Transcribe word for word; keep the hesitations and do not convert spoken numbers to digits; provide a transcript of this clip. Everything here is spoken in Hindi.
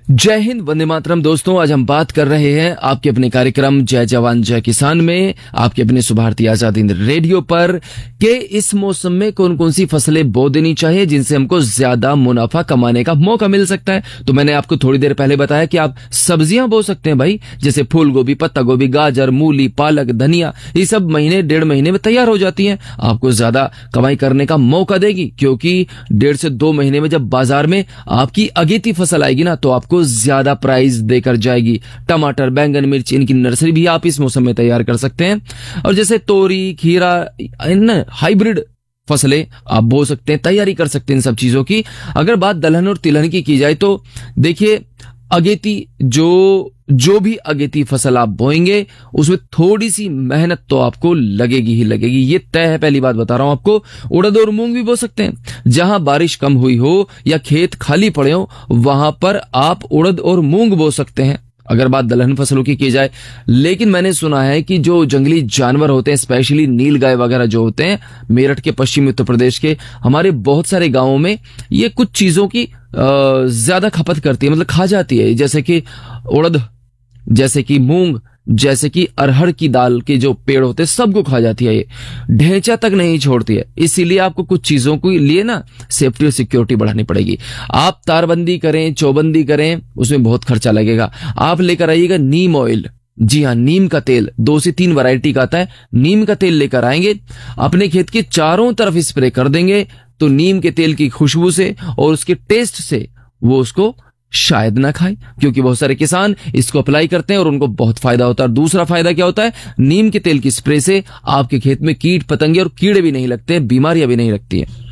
जय हिंद, वंदे मातरम। दोस्तों, आज हम बात कर रहे हैं आपके अपने कार्यक्रम जय जवान जय किसान में, आपके अपने सुभारती आजाद हिंद रेडियो पर, कि इस मौसम में कौन कौन सी फसलें बो देनी चाहिए जिनसे हमको ज्यादा मुनाफा कमाने का मौका मिल सकता है। तो मैंने आपको थोड़ी देर पहले बताया कि आप सब्जियां बो सकते हैं भाई, जैसे फूल गोभी, पत्ता गोभी, गाजर, मूली, पालक, धनिया। ये सब महीने डेढ़ महीने में तैयार हो जाती हैं, आपको ज्यादा कमाई करने का मौका देगी, क्योंकि डेढ़ से दो महीने में जब बाजार में आपकी अगेती फसल आएगी ना, तो आपको ज्यादा प्राइस देकर जाएगी। टमाटर, बैंगन, मिर्च, इनकी नर्सरी भी आप इस मौसम में तैयार कर सकते हैं। और जैसे तोरी, खीरा, इन हाइब्रिड फसलें आप बो सकते हैं, तैयारी कर सकते हैं इन सब चीजों की। अगर बात दलहन और तिलहन की की जाए तो देखिए, अगेती जो जो भी अगेती फसल आप बोएंगे उसमें थोड़ी सी मेहनत तो आपको लगेगी ही लगेगी, ये तय है। पहली बात बता रहा हूं आपको, उड़द और मूंग भी बो सकते हैं। जहां बारिश कम हुई हो या खेत खाली पड़े हो, वहां पर आप उड़द और मूंग बो सकते हैं, अगर बात दलहन फसलों की की जाए। लेकिन मैंने सुना है कि जो जंगली जानवर होते हैं, स्पेशली नील गाय वगैरह जो होते हैं, मेरठ के, पश्चिमी उत्तर प्रदेश के हमारे बहुत सारे गांवों में ये कुछ चीजों की ज्यादा खपत करती है, मतलब खा जाती है, जैसे कि उड़द, जैसे कि मूंग, जैसे कि अरहर की दाल के जो पेड़ होते हैं, सबको खा जाती है। ये ढेंचा तक नहीं छोड़ती है। इसीलिए आपको कुछ चीजों के लिए ना सेफ्टी और सिक्योरिटी बढ़ानी पड़ेगी। आप तारबंदी करें, चौबंदी करें, उसमें बहुत खर्चा लगेगा। आप लेकर आइएगा नीम ऑयल, जी हाँ, नीम का तेल, दो से तीन वैरायटी का आता है। नीम का तेल लेकर आएंगे, अपने खेत के चारों तरफ स्प्रे कर देंगे, तो नीम के तेल की खुशबू से और उसके टेस्ट से वो उसको शायद ना खाए, क्योंकि बहुत सारे किसान इसको अप्लाई करते हैं और उनको बहुत फायदा होता है। दूसरा फायदा क्या होता है, नीम के तेल की स्प्रे से आपके खेत में कीट पतंगे और कीड़े भी नहीं लगते, बीमारियां भी नहीं लगती हैं।